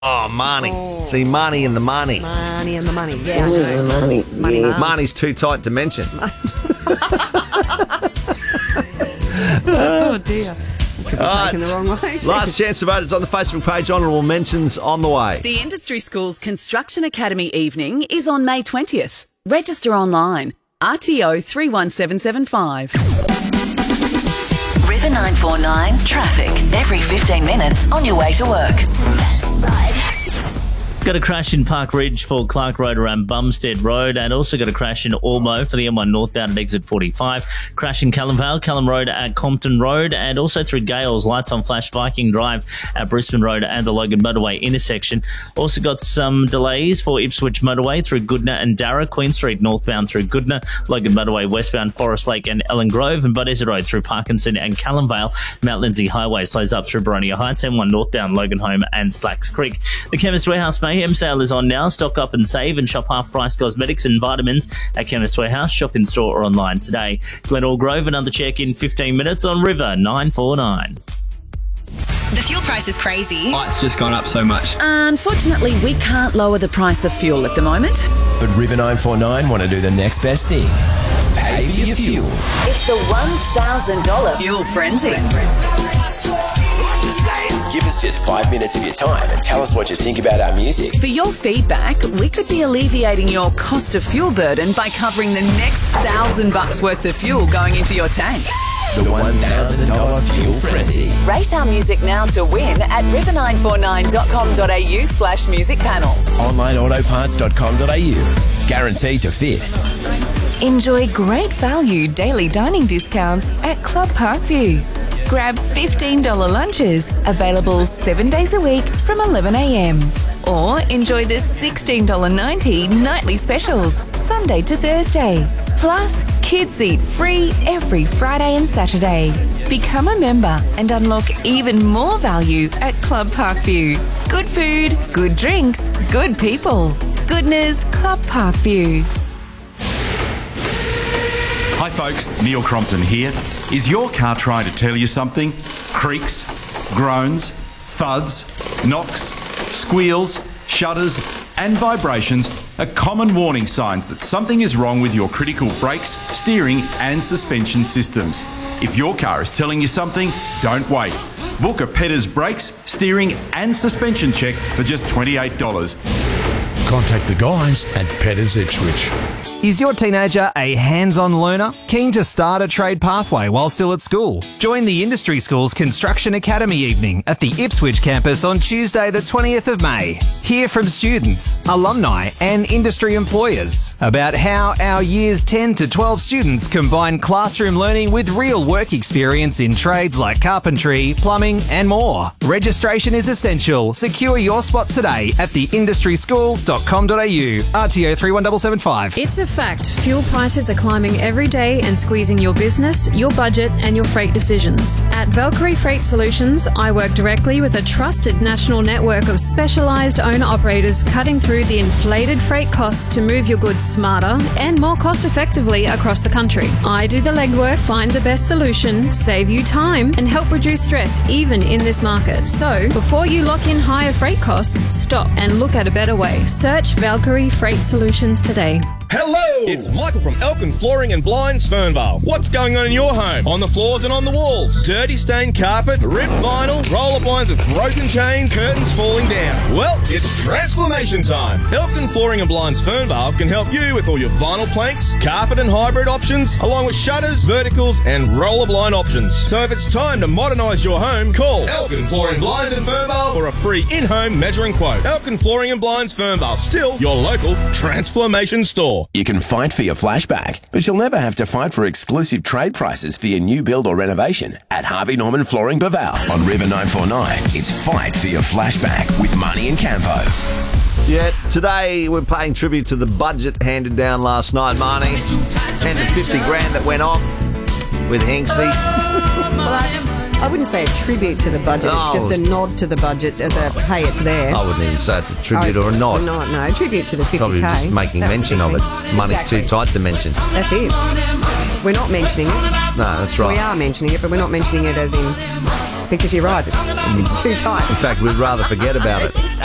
Oh, Marnie. See, Marnie and the money. Marnie and the money. Yeah, I know. Money. Yeah. Marnie's too tight to mention. Oh, dear. Could be taken the wrong way. Last chance to vote. It's on the Facebook page. Honourable mentions on the way. The Industry Schools Construction Academy evening is on May 20th. Register online. RTO 31775. River 949 traffic every 15 minutes on your way to work. Got a crash in Park Ridge for Clark Road around Bumstead Road, and also got a crash in Ormo for the M1 northbound at exit 45. Crash in Callum Road at Compton Road, and also through Gales, lights on flash Viking Drive at Brisbane Road and the Logan Motorway intersection. Also got some delays for Ipswich Motorway through Goodna and Darra, Queen Street northbound through Goodna, Logan Motorway westbound Forest Lake and Ellen Grove, and Buddeza Road through Parkinson and Callum Vale. Mount Lindsay Highway slows up through Boronia Heights, M1 northbound Logan Home and Slacks Creek. The Chemist Warehouse Mayhem sale is on now. Stock up and save and shop half-price cosmetics and vitamins at Chemist Warehouse. Shop in store or online today. Glenelg Grove, another check in 15 minutes on River 949. The fuel price is crazy. Oh, it's just gone up so much. Unfortunately, we can't lower the price of fuel at the moment. But River 949 want to do the next best thing. Pay for your fuel. It's the $1,000 fuel frenzy. Give us just 5 minutes of your time and tell us what you think about our music. For your feedback, we could be alleviating your cost of fuel burden by covering the next $1,000 worth of fuel going into your tank. The $1,000 Fuel Frenzy. Rate our music now to win at river949.com.au/music panel. Onlineautoparts.com.au. Guaranteed to fit. Enjoy great value daily dining discounts at Club Parkview. Grab $15 lunches, available 7 days a week from 11 a.m. Or enjoy the $16.90 nightly specials, Sunday to Thursday. Plus, kids eat free every Friday and Saturday. Become a member and unlock even more value at Club Parkview. Good food, good drinks, good people. Goodness Club Parkview. Hi folks, Neil Crompton here. Is your car trying to tell you something? Creaks, groans, thuds, knocks, squeals, shudders and vibrations are common warning signs that something is wrong with your critical brakes, steering and suspension systems. If your car is telling you something, don't wait. Book a Petters brakes, steering and suspension check for just $28. Contact the guys at Petters Ipswich. Is your teenager a hands-on learner? Keen to start a trade pathway while still at school? Join the Industry Schools Construction Academy evening at the Ipswich campus on Tuesday the 20th of May. Hear from students, alumni and industry employers about how our years 10 to 12 students combine classroom learning with real work experience in trades like carpentry, plumbing and more. Registration is essential. Secure your spot today at theindustryschool.com.au. RTO 31775. It's a fact. Fuel prices are climbing every day and squeezing your business, your budget and your freight decisions. At Valkyrie Freight Solutions, I work directly with a trusted national network of specialised owner-operators cutting through the inflated freight costs to move your goods smarter and more cost-effectively across the country. I do the legwork, find the best solution, save you time and help reduce stress even in this market. So, before you lock in higher freight costs, stop and look at a better way. Search Valkyrie Freight Solutions today. Hello! It's Michael from Elkin Flooring and Blinds, Fernvale. What's going on in your home? On the floors and on the walls? Dirty stained carpet, ripped vinyl, roller blinds with broken chains, curtains falling down. Well, it's transformation time. Elkin Flooring and Blinds, Fernvale can help you with all your vinyl planks, carpet and hybrid options, along with shutters, verticals and roller blind options. So if it's time to modernise your home, call Elkin Flooring and Blinds in Fernvale for a free in-home measuring quote. Elkin Flooring and Blinds, Fernvale, still your local transformation store. You can fight for your flashback, but you'll never have to fight for exclusive trade prices for your new build or renovation at Harvey Norman Flooring Baval. On River 949, it's Fight for Your Flashback with Marnie and Campo. Yeah, today we're paying tribute to the budget handed down last night, Marnie, and the 50 grand that went off with Hanksy. I wouldn't say a tribute to the budget. It's just a nod to the budget as a, hey, it's there. I wouldn't even say it's a tribute or a nod. No, a tribute to the 50K. Probably just making mention of it. Money's too tight to mention. That's it. We're not mentioning it. No, that's right. We are mentioning it, but we're not mentioning it as in, because you're right, it's too tight. In fact, we'd rather forget about it.